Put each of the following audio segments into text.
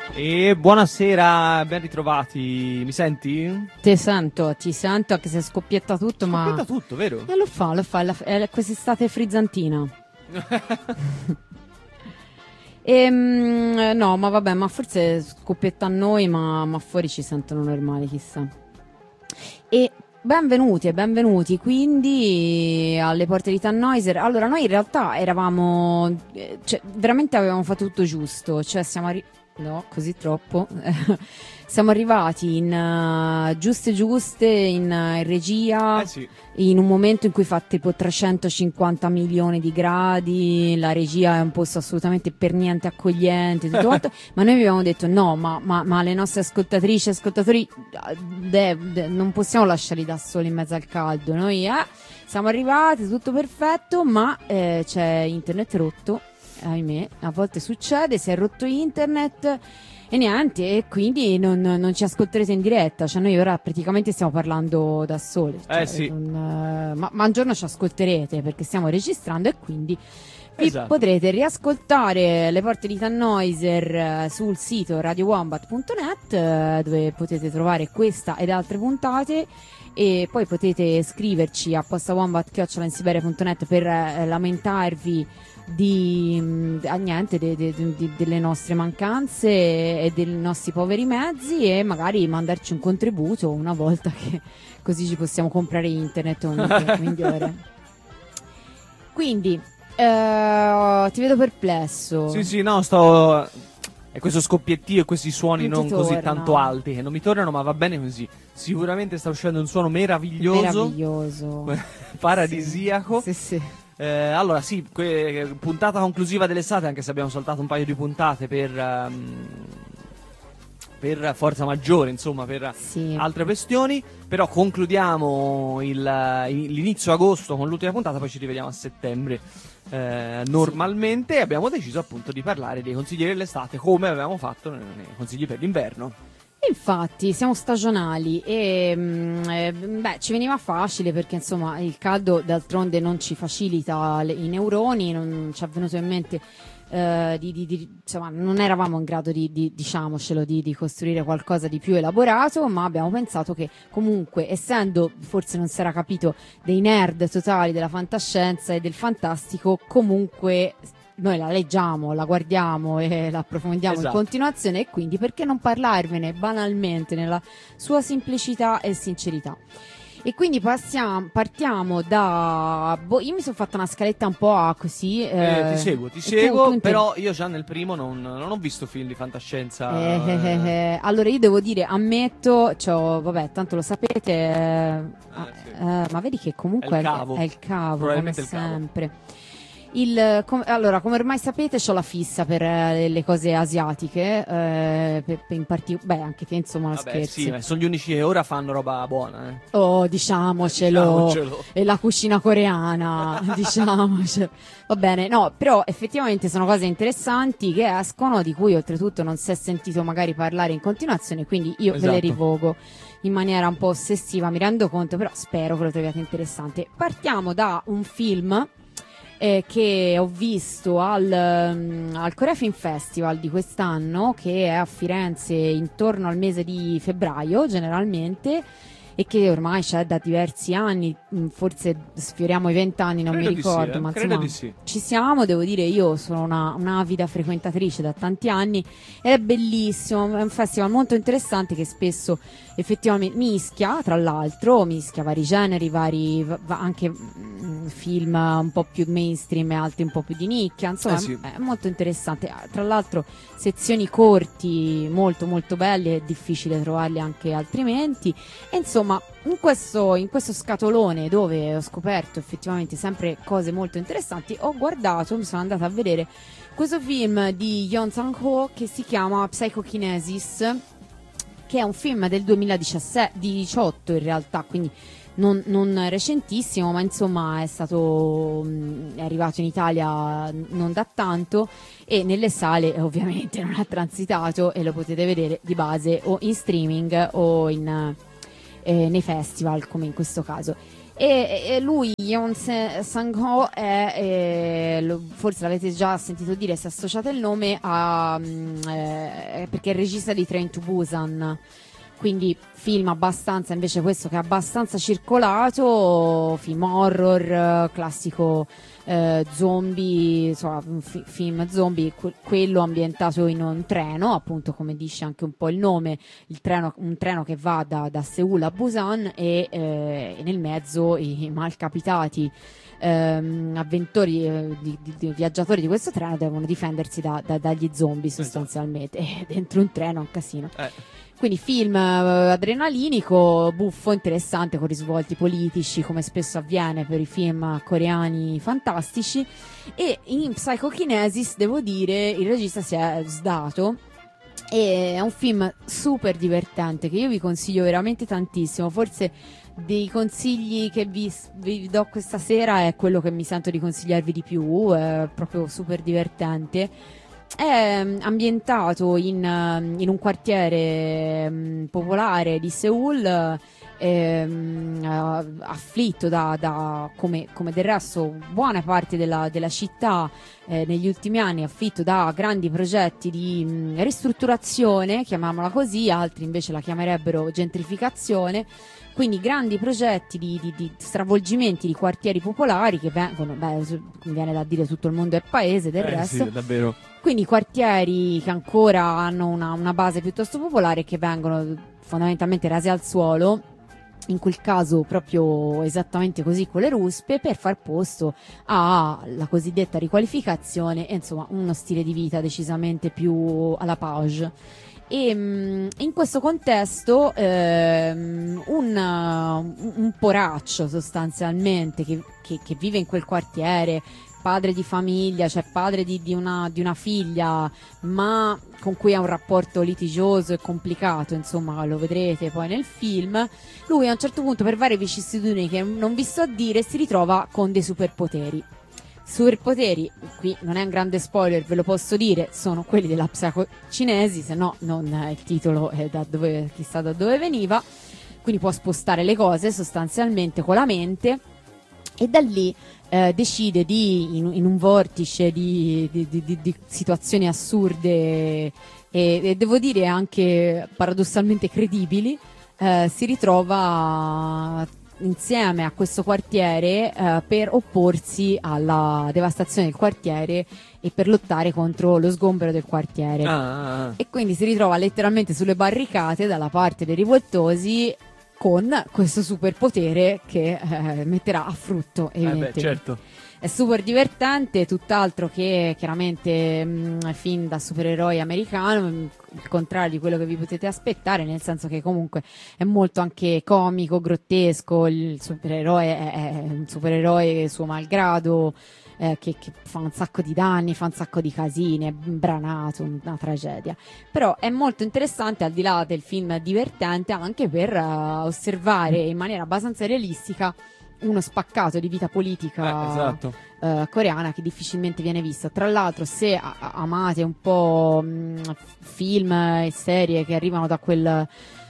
E buonasera, ben ritrovati. Mi senti? Ti sento anche se scoppietta tutto, ma... Scoppietta tutto, vero? Lo fa, è quest'estate frizzantina. No, ma vabbè, ma forse scoppietta a noi, ma fuori ci sentono normali, chissà. E benvenuti quindi alle porte di Tannhäuser. Allora, noi in realtà eravamo, cioè, veramente avevamo fatto tutto giusto, cioè no, così troppo. Siamo arrivati in giuste in regia, Sì. in un momento in cui fa tipo 350 milioni di gradi, la regia è un posto assolutamente per niente accogliente, tutto quanto, ma noi avevamo detto no, ma le nostre ascoltatrici e ascoltatori non possiamo lasciarli da soli in mezzo al caldo. Noi siamo arrivati, tutto perfetto, ma c'è internet rotto. Ahimè, a volte succede, si è rotto internet e niente, e quindi non ci ascolterete in diretta, cioè noi ora praticamente stiamo parlando da soli, cioè sì. ma un giorno ci ascolterete perché stiamo registrando e quindi vi potrete riascoltare le porte di Tannhäuser sul sito radiowombat.net, dove potete trovare questa ed altre puntate. E poi potete scriverci a postawombat@insiberia.net per lamentarvi delle nostre mancanze e dei nostri poveri mezzi e magari mandarci un contributo una volta che così ci possiamo comprare internet migliore. Quindi ti vedo perplesso. Sì, no, sto... E questo scoppiettio e questi suoni non così tanto alti che non mi tornano, ma va bene così. Sicuramente sta uscendo un suono meraviglioso. Paradisiaco. Sì. Allora sì, puntata conclusiva dell'estate, anche se abbiamo saltato un paio di puntate per forza maggiore, insomma, per altre questioni. Però concludiamo l'inizio agosto con l'ultima puntata, poi ci rivediamo a settembre normalmente. E abbiamo deciso appunto di parlare dei consigli dell'estate come avevamo fatto nei consigli per l'inverno. Infatti siamo stagionali e ci veniva facile perché insomma il caldo d'altronde non ci facilita i neuroni, non ci è venuto in mente insomma non eravamo in grado diciamocelo di costruire qualcosa di più elaborato, ma abbiamo pensato che comunque, essendo, forse non si era capito, dei nerd totali della fantascienza e del fantastico, comunque noi la leggiamo, la guardiamo e la approfondiamo in continuazione, e quindi perché non parlarvene banalmente nella sua semplicità e sincerità. E quindi partiamo da... io mi sono fatta una scaletta un po' così... ti seguo, però io già nel primo non ho visto film di fantascienza. Allora io devo dire, ammetto, vabbè, tanto lo sapete, ma vedi che comunque è il cavo, come sempre. Allora, come ormai sapete, c'ho la fissa per le cose asiatiche, in particolare, anche te, insomma, scherzi. Sì, sono gli unici che ora fanno roba buona. Oh, diciamocelo. E la cucina coreana, diciamocelo. Va bene, no, però effettivamente sono cose interessanti che escono, di cui oltretutto non si è sentito magari parlare in continuazione, quindi io ve le rivogo in maniera un po' ossessiva, mi rendo conto, però spero che lo troviate interessante. Partiamo da un film che ho visto al Korea Film Festival di quest'anno, che è a Firenze intorno al mese di febbraio generalmente, e che ormai c'è da diversi anni, forse sfioriamo i 20 anni, non mi ricordo, ma insomma ci siamo. Devo dire, io sono un'avida frequentatrice da tanti anni ed è bellissimo, è un festival molto interessante che spesso effettivamente mischia vari generi, anche film un po' più mainstream e altri un po' più di nicchia, insomma è molto interessante. Tra l'altro sezioni corti molto molto belli, è difficile trovarli anche altrimenti, e insomma in questo scatolone, dove ho scoperto effettivamente sempre cose molto interessanti, mi sono andata a vedere questo film di Yeon Sang-ho che si chiama Psychokinesis, che è un film del 2018 in realtà, quindi non recentissimo, ma insomma è arrivato in Italia non da tanto, e nelle sale ovviamente non ha transitato, e lo potete vedere di base o in streaming o nei festival, come in questo caso. E lui, Yeon Sang-ho, forse l'avete già sentito dire, si è associato il nome perché è il regista di Train to Busan, quindi film abbastanza, invece questo che è abbastanza circolato, film horror, classico zombie, insomma, film zombie, quello ambientato in un treno, appunto come dice anche un po' il nome, un treno che va da Seul a Busan e nel mezzo i malcapitati avventori, di viaggiatori di questo treno devono difendersi dagli zombie sostanzialmente, e dentro un treno è un casino. Quindi film adrenalinico, buffo, interessante, con risvolti politici, come spesso avviene per i film coreani fantastici. E in Psychokinesis, devo dire, il regista si è sdato. E è un film super divertente che io vi consiglio veramente tantissimo. Forse dei consigli che vi do questa sera è quello che mi sento di consigliarvi di più, è proprio super divertente. È ambientato in un quartiere popolare di Seul, afflitto come del resto buona parte della città negli ultimi anni, afflitto da grandi progetti di ristrutturazione, chiamiamola così, altri invece la chiamerebbero gentrificazione. Quindi grandi progetti di stravolgimenti di quartieri popolari che vengono, mi viene da dire tutto il mondo è paese del resto. Sì, davvero. Quindi quartieri che ancora hanno una base piuttosto popolare, che vengono fondamentalmente rasi al suolo, in quel caso proprio esattamente così con le ruspe, per far posto alla cosiddetta riqualificazione e insomma uno stile di vita decisamente più alla page. E in questo contesto un poraccio sostanzialmente che vive in quel quartiere, padre di famiglia, cioè padre di una figlia, ma con cui ha un rapporto litigioso e complicato, insomma lo vedrete poi nel film. Lui a un certo punto, per varie vicissitudini che non vi sto a dire, si ritrova con dei superpoteri. Superpoteri, qui non è un grande spoiler, ve lo posso dire, sono quelli della psicocinesi, se no non il titolo è chissà da dove veniva. Quindi può spostare le cose sostanzialmente con la mente, e da lì decide in un vortice di situazioni assurde e devo dire anche paradossalmente credibili, si ritrova insieme a questo quartiere per opporsi alla devastazione del quartiere e per lottare contro lo sgombero del quartiere. E quindi si ritrova letteralmente sulle barricate dalla parte dei rivoltosi, con questo superpotere che metterà a frutto, evidentemente. Certo. È super divertente, tutt'altro che chiaramente film da supereroi americano, il contrario di quello che vi potete aspettare, nel senso che comunque è molto anche comico, grottesco. Il supereroe è un supereroe suo malgrado, che fa un sacco di danni, fa un sacco di casini, è branato, una tragedia. Però è molto interessante, al di là del film divertente, anche per osservare in maniera abbastanza realistica uno spaccato di vita politica esatto. Coreana che difficilmente viene visto. Tra l'altro, se amate un po' film e serie che arrivano da quel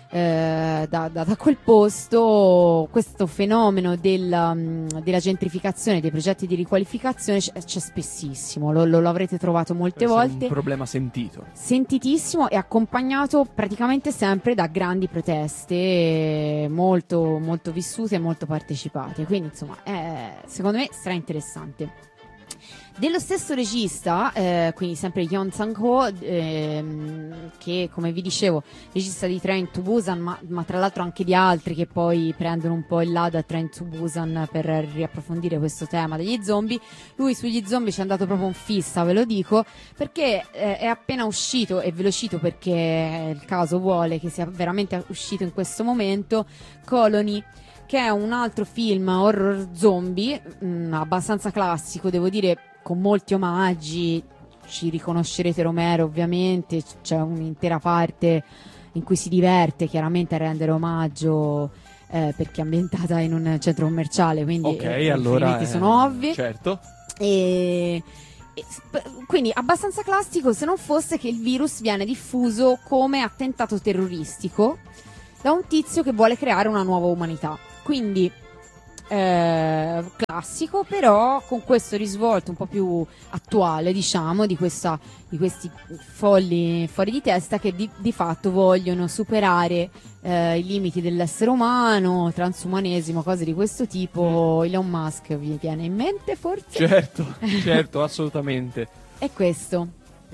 posto, questo fenomeno della gentrificazione, dei progetti di riqualificazione c'è spessissimo, lo avrete trovato molte volte. Un problema sentitissimo, e accompagnato praticamente sempre da grandi proteste molto, molto vissute e molto partecipate, quindi insomma secondo me sarà interessante. Dello stesso regista, quindi sempre Yeon Sang-ho, che come vi dicevo, regista di Train to Busan, ma tra l'altro anche di altri che poi prendono un po' il là da Train to Busan per riapprofondire questo tema degli zombie. Lui sugli zombie ci è andato proprio in fissa, ve lo dico, perché è appena uscito, e ve lo cito perché il caso vuole che sia veramente uscito in questo momento, Colony, che è un altro film horror zombie, abbastanza classico, devo dire, con molti omaggi. Ci riconoscerete Romero, ovviamente, c'è un'intera parte in cui si diverte chiaramente a rendere omaggio, perché è ambientata in un centro commerciale, quindi i riferimenti sono ovvi. Certo. Quindi abbastanza classico, se non fosse che il virus viene diffuso come attentato terroristico da un tizio che vuole creare una nuova umanità. Quindi classico, però con questo risvolto un po' più attuale, diciamo, di questi folli fuori di testa che di fatto vogliono superare i limiti dell'essere umano, transumanesimo, cose di questo tipo. Elon Musk vi viene in mente forse? Certo, assolutamente. È questo.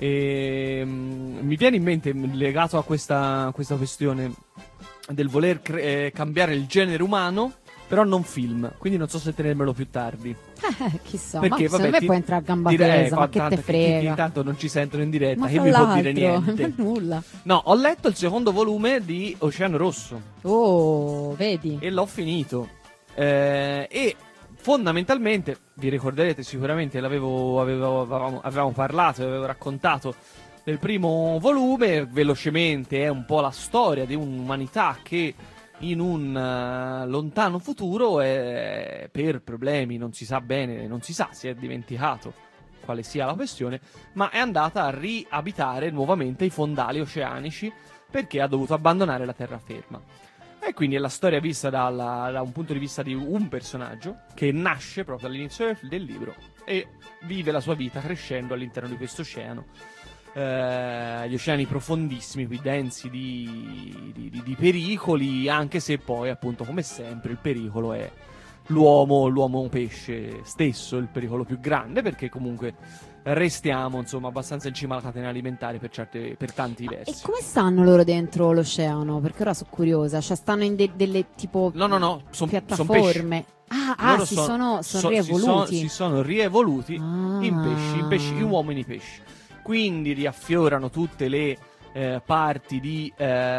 Mi viene in mente, legato a questa questione del voler cambiare il genere umano, però non film, quindi non so se tenermelo più tardi. Chissà, perché, ma secondo me puoi entrare a gamba tesa, ma che te frega. Intanto non ci sentono in diretta, ma che mi può dire niente. Nulla. No, ho letto il secondo volume di Oceano Rosso. Oh, vedi? E l'ho finito. E fondamentalmente, vi ricorderete sicuramente, avevamo parlato, avevo raccontato del primo volume, velocemente è un po' la storia di un'umanità che in un lontano futuro per problemi non si sa bene, si è dimenticato quale sia la questione, ma è andata a riabitare nuovamente i fondali oceanici perché ha dovuto abbandonare la terraferma. E quindi è la storia vista da un punto di vista di un personaggio che nasce proprio all'inizio del libro e vive la sua vita crescendo all'interno di questo oceano. Gli oceani profondissimi, qui densi di pericoli, anche se poi, appunto, come sempre, il pericolo è l'uomo pesce stesso, il pericolo più grande, perché comunque restiamo, insomma, abbastanza in cima alla catena alimentare per tanti versi. E come stanno loro dentro l'oceano? Perché ora sono curiosa, cioè stanno in delle tipo piattaforme. Si sono rievoluti. Si sono rievoluti in pesci, in uomini pesci. Quindi riaffiorano tutte le parti di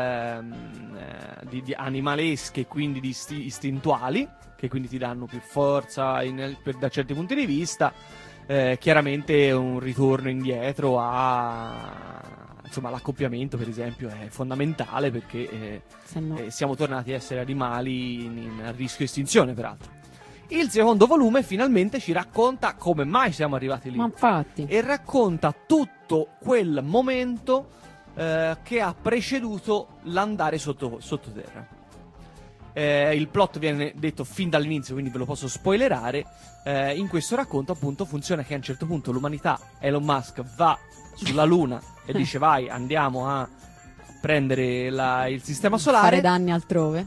animalesche, quindi di istintuali, che quindi ti danno più forza da certi punti di vista. Chiaramente un ritorno indietro insomma, l'accoppiamento, per esempio, è fondamentale perché siamo tornati a essere animali a rischio estinzione, peraltro. Il secondo volume finalmente ci racconta come mai siamo arrivati lì. Ma infatti. E racconta tutto quel momento che ha preceduto l'andare sottoterra. Il plot viene detto fin dall'inizio, quindi ve lo posso spoilerare. In questo racconto, appunto, funziona che a un certo punto l'umanità, Elon Musk, va sulla Luna e dice vai, andiamo a prendere il sistema solare, fare danni altrove.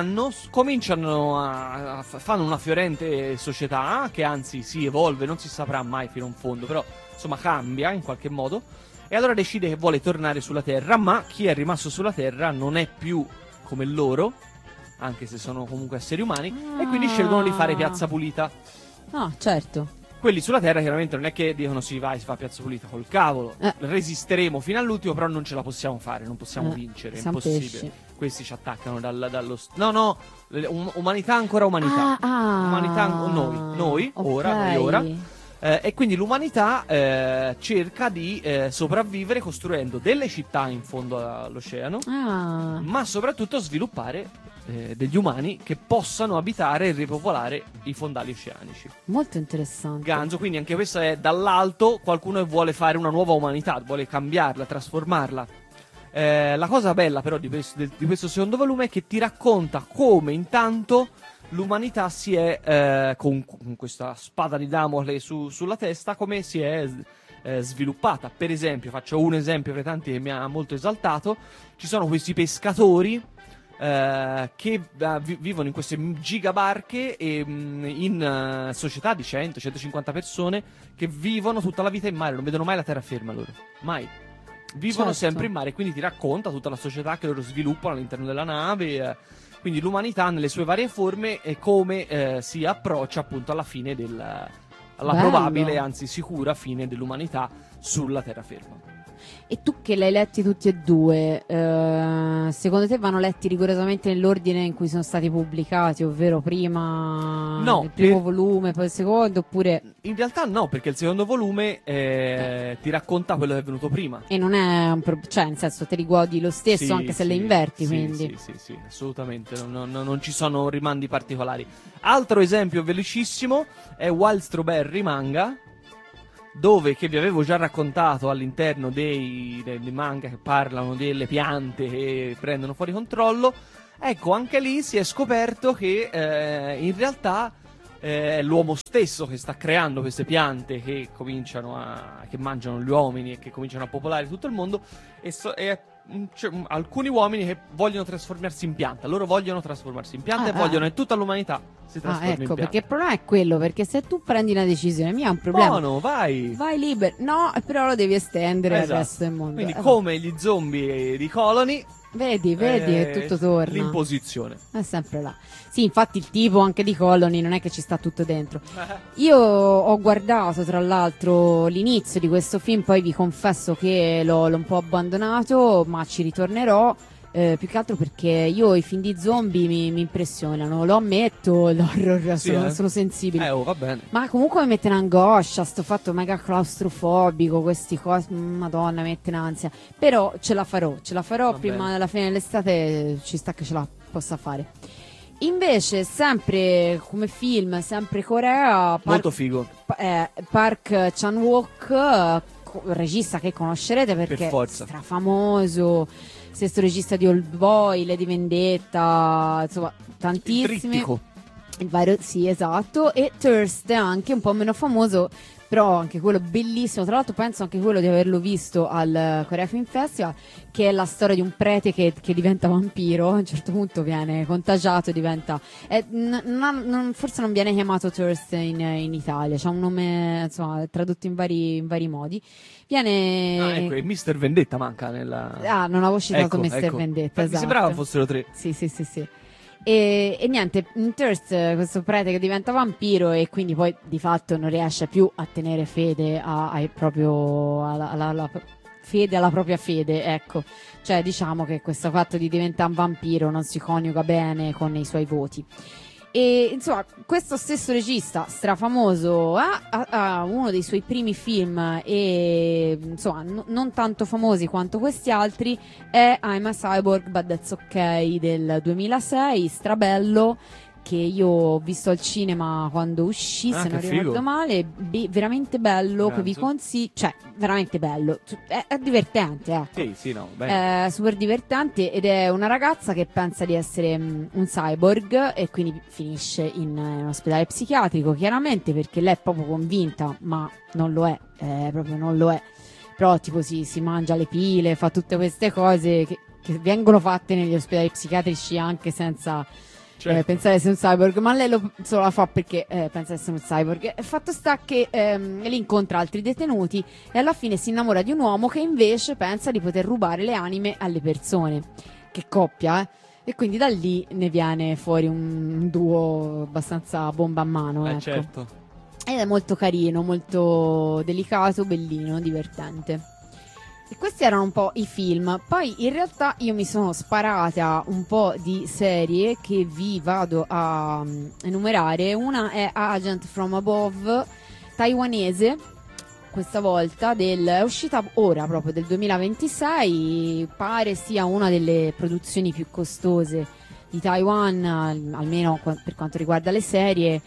Cominciano fanno una fiorente società che anzi si evolve, non si saprà mai fino in fondo, però insomma cambia in qualche modo, e allora decide che vuole tornare sulla Terra, ma chi è rimasto sulla Terra non è più come loro, anche se sono comunque esseri umani, e quindi scelgono di fare piazza pulita. Certo. Quelli sulla Terra chiaramente non è che dicono sì vai, si fa piazza pulita, col cavolo, resisteremo fino all'ultimo, però non ce la possiamo fare, non possiamo vincere, è impossibile. Pesci. Questi ci attaccano dallo umanità ancora umanità. Umanità noi, okay. ora. E quindi l'umanità cerca di sopravvivere costruendo delle città in fondo all'oceano, ma soprattutto sviluppare degli umani che possano abitare e ripopolare i fondali oceanici. Molto interessante. Ganzo, quindi anche questo è dall'alto qualcuno che vuole fare una nuova umanità, vuole cambiarla, trasformarla. La cosa bella però di questo secondo volume è che ti racconta come intanto l'umanità si è, con questa spada di Damocle sulla testa, come si è sviluppata. Per esempio, faccio un esempio tra tanti che mi ha molto esaltato: ci sono questi pescatori che vivono in queste gigabarche e in società di 100-150 persone che vivono tutta la vita in mare, non vedono mai la terraferma loro, mai. Vivono sempre in mare, quindi ti racconta tutta la società che loro sviluppano all'interno della nave, quindi l'umanità nelle sue varie forme e come si approccia appunto alla fine alla probabile, anzi sicura fine dell'umanità sulla terraferma. E tu che l'hai letti tutti e due, secondo te vanno letti rigorosamente nell'ordine in cui sono stati pubblicati, ovvero prima il primo volume, poi il secondo, oppure... In realtà no, perché il secondo volume ti racconta quello che è venuto prima. E non è cioè, nel senso, te li godi lo stesso anche se le inverti, quindi... Sì, assolutamente, non ci sono rimandi particolari. Altro esempio velocissimo è Wild Strawberry Manga, dove, che vi avevo già raccontato all'interno dei manga che parlano delle piante che prendono fuori controllo. Ecco, anche lì si è scoperto che in realtà è l'uomo stesso che sta creando queste piante che che mangiano gli uomini e che cominciano a popolare tutto il mondo, e alcuni uomini che vogliono trasformarsi in pianta. Loro vogliono trasformarsi in pianta e vogliono che tutta l'umanità si trasformi in pianta. Perché il problema è quello, perché se tu prendi una decisione, mia è un problema. Buono, vai libero. No, però lo devi estendere al resto del mondo. Quindi come gli zombie di Colony, vedi che tutto torna. L'imposizione è sempre là. Sì, infatti il tipo anche di Colony non è che ci sta tutto dentro. Io ho guardato tra l'altro l'inizio di questo film, poi vi confesso che l'ho un po' abbandonato, ma ci ritornerò. Più che altro perché io i film di zombie mi impressionano, lo ammetto, l'horror sono sensibile. Va bene. Ma comunque mi mette in angoscia, sto fatto mega claustrofobico, questi cose, madonna, mi mette in ansia. Però ce la farò prima della fine dell'estate, ci sta che ce la possa fare. Invece, sempre come film, sempre Corea, molto figo. Park Chan-wook, regista che conoscerete perché è strafamoso, stesso regista di Old Boy, Lady Vendetta, insomma tantissimi. Il vario, sì, esatto. E Thirst, anche un po' meno famoso, però anche quello bellissimo. Tra l'altro penso anche quello di averlo visto al Korea Film Festival, che è la storia di un prete che diventa vampiro. A un certo punto viene contagiato e diventa forse non viene chiamato Thirst in Italia, c'ha un nome, insomma, tradotto in vari modi. Viene ecco, e Mr. Vendetta manca nella... non avevo citato Mr. Vendetta, esatto. Mi sembrava fossero 3. Sì. E niente, Thirst, questo prete che diventa vampiro e quindi poi di fatto non riesce più a tenere fede alla fede alla propria fede, ecco. Cioè, diciamo che questo fatto di diventare un vampiro non si coniuga bene con i suoi voti. E insomma, questo stesso regista strafamoso ha uno dei suoi primi film, e insomma non tanto famosi quanto questi altri, è I'm a Cyborg But That's Okay del 2006, strabello, che io ho visto al cinema quando uscì, se non ricordo male, veramente bello. Grazie. Che vi consiglio, cioè veramente bello, è divertente, ecco. Sì, no, bene. È super divertente, ed è una ragazza che pensa di essere un cyborg e quindi finisce in un ospedale psichiatrico, chiaramente, perché lei è proprio convinta, ma non lo è, proprio non lo è. Però tipo si mangia le pile, fa tutte queste cose che vengono fatte negli ospedali psichiatrici anche senza... pensare di essere un cyborg, ma lei lo la fa perché pensa di essere un cyborg. Fatto sta che lì incontra altri detenuti e alla fine si innamora di un uomo che invece pensa di poter rubare le anime alle persone. Che coppia, E quindi da lì ne viene fuori un duo abbastanza bomba a mano, ecco. Certo. Ed è molto carino, molto delicato, bellino, divertente. E questi erano un po' i film. Poi in realtà io mi sono sparata un po' di serie che vi vado a enumerare. Una è Agent from Above, taiwanese, questa volta, è uscita ora proprio del 2026, pare sia una delle produzioni più costose di Taiwan, almeno per quanto riguarda le serie.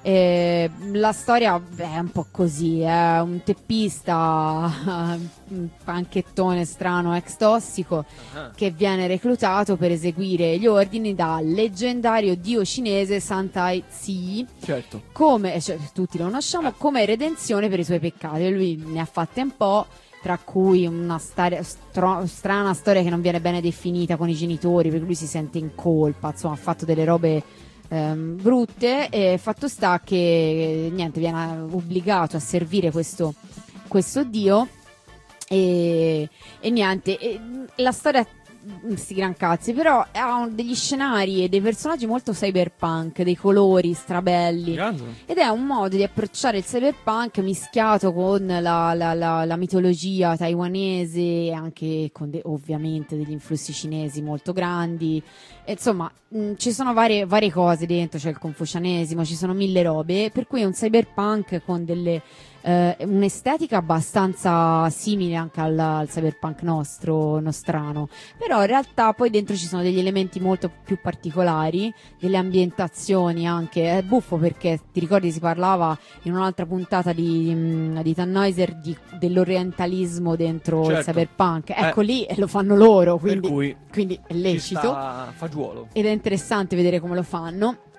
La storia è un po' così, è un teppista, un panchettone strano, ex tossico, che viene reclutato per eseguire gli ordini dal leggendario dio cinese Santai Tzu, certo, come tutti lo conosciamo, come redenzione per i suoi peccati. Lui ne ha fatte un po', tra cui una strana storia che non viene bene definita con i genitori, perché lui si sente in colpa, insomma ha fatto delle robe brutte, e fatto sta che niente, viene obbligato a servire questo dio, e niente, la storia sti gran cazzi, però ha degli scenari e dei personaggi molto cyberpunk, dei colori strabelli, ed è un modo di approcciare il cyberpunk mischiato con la mitologia taiwanese, e anche con ovviamente degli influssi cinesi molto grandi. E, insomma, ci sono varie cose dentro, c'è il confucianesimo, ci sono mille robe, per cui è un cyberpunk con un'estetica abbastanza simile anche al cyberpunk nostrano, però in realtà poi dentro ci sono degli elementi molto più particolari, delle ambientazioni anche. È buffo perché ti ricordi si parlava in un'altra puntata di Tannhäuser dell'orientalismo dentro il cyberpunk, ecco lì lo fanno loro, quindi è lecito, fagiolo, ed è interessante vedere come lo fanno.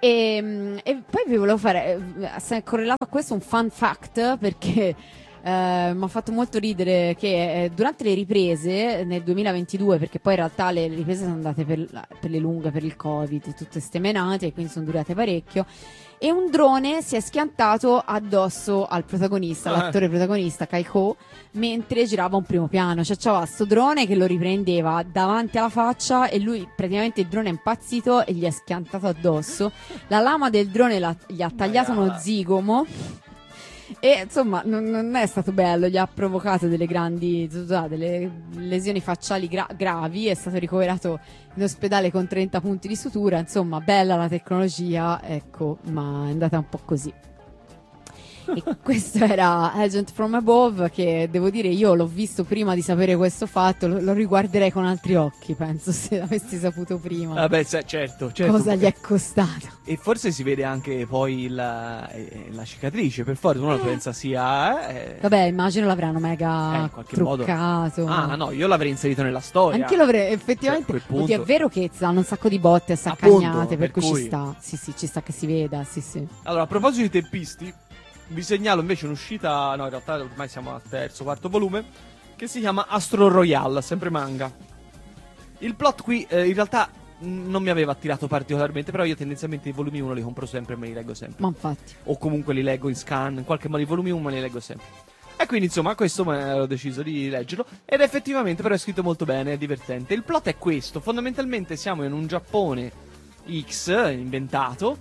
E poi vi volevo fare, correlato a questo, un fun fact, perché mi ha fatto molto ridere che durante le riprese nel 2022, perché poi in realtà le riprese sono andate per le lunghe, per il Covid, tutte ste menate, e quindi sono durate parecchio, e un drone si è schiantato addosso al protagonista, l'attore protagonista Kai Ho, mentre girava un primo piano. Cioè c'aveva sto drone che lo riprendeva davanti alla faccia e lui praticamente, il drone è impazzito e gli è schiantato addosso. La lama del drone gli ha tagliato uno zigomo e insomma non è stato bello, gli ha provocato delle lesioni facciali gravi, è stato ricoverato in ospedale con 30 punti di sutura. Insomma, bella la tecnologia, ecco, ma è andata un po' così. E questo era Agent from Above, che devo dire io l'ho visto prima di sapere questo fatto, lo riguarderei con altri occhi, penso, se l'avessi saputo prima. Vabbè, certo. Cosa gli è costato. E forse si vede anche poi la cicatrice, per forza uno pensa sia... Vabbè, immagino l'avranno mega truccato. Modo. Ah, no, io l'avrei inserito nella storia. Anche l'avrei, effettivamente. Oddio, è vero che hanno un sacco di botte e saccagnate, per cui ci sta. Sì, ci sta che si veda, sì. Allora, a proposito di tempisti, vi segnalo invece un'uscita, no, in realtà ormai siamo al quarto volume, che si chiama Astro Royale, sempre manga. Il plot qui in realtà non mi aveva attirato particolarmente, però io tendenzialmente i volumi 1 li compro sempre e me li leggo sempre. Ma infatti. O comunque li leggo in scan, in qualche modo i volumi 1 me li leggo sempre. E quindi insomma questo ho deciso di leggerlo, ed effettivamente però è scritto molto bene, è divertente. Il plot è questo: fondamentalmente siamo in un Giappone X inventato,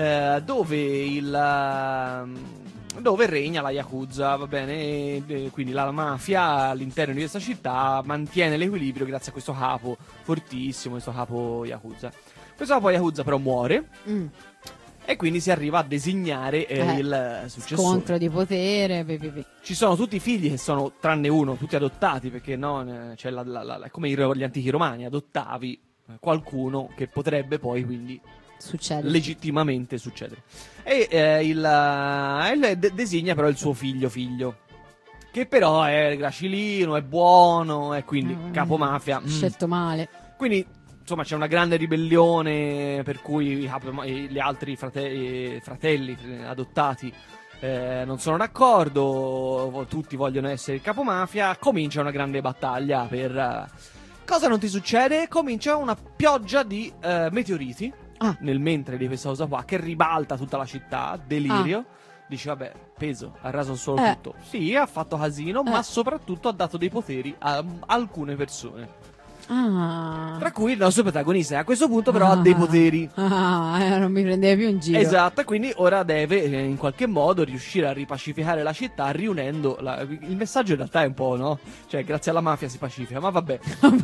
dove regna la Yakuza, va bene, quindi la mafia all'interno di questa città mantiene l'equilibrio grazie a questo capo fortissimo, questo capo Yakuza. Questo capo Yakuza però muore, e quindi si arriva a designare il successore. Scontro di potere. Ci sono tutti i figli che sono, tranne uno, tutti adottati, perché no, c'è come gli antichi romani, adottavi qualcuno che potrebbe poi quindi legittimamente succedere. E designa però il suo figlio, che però è gracilino, è buono, e quindi capomafia. Scelto male. Quindi insomma c'è una grande ribellione, per cui gli altri fratelli adottati non sono d'accordo, tutti vogliono essere il capomafia. Comincia una grande battaglia per... Cosa non ti succede? Comincia una pioggia di meteoriti nel mentre di questa cosa qua, che ribalta tutta la città, delirio. Dici vabbè, peso, ha raso solo tutto. Sì, ha fatto casino, ma soprattutto ha dato dei poteri a alcune persone. Tra cui il nostro protagonista. A questo punto però ha dei poteri. Non mi prendeva più in giro. Esatto, quindi ora deve in qualche modo riuscire a ripacificare la città, riunendo il messaggio in realtà è un po', no? Cioè, grazie alla mafia si pacifica, ma vabbè.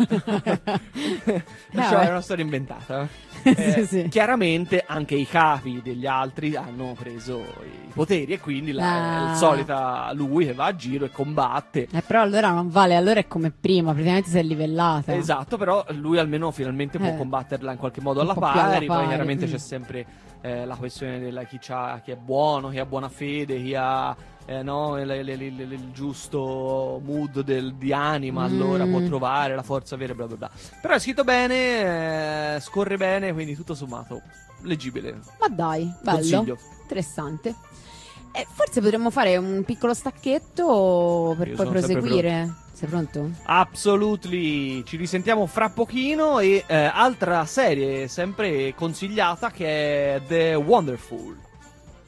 È una storia inventata. Sì. Chiaramente anche i capi degli altri hanno preso i poteri, e quindi il solita lui che va a giro e combatte. Però allora non vale, allora è come prima, praticamente si è livellata. Esatto, però lui almeno finalmente può combatterla in qualche modo alla pari. Poi chiaramente c'è sempre la questione della chi è buono, chi ha buona fede, chi ha il giusto mood di anima, allora può trovare la forza vera, bla bla bla. Però è scritto bene, scorre bene, quindi tutto sommato leggibile. Ma dai, bello, consiglio. Interessante. Forse potremmo fare un piccolo stacchetto per poi proseguire. Sei pronto? Absolutely. Ci risentiamo fra pochino. E altra serie sempre consigliata, che è The Wonderful.